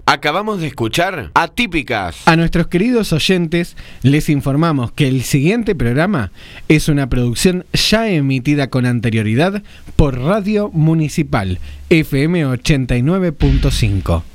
Acabamos de escuchar Atípicas. A nuestros queridos oyentes les informamos que el siguiente programa es una producción ya emitida con anterioridad por Radio Municipal FM 89.5.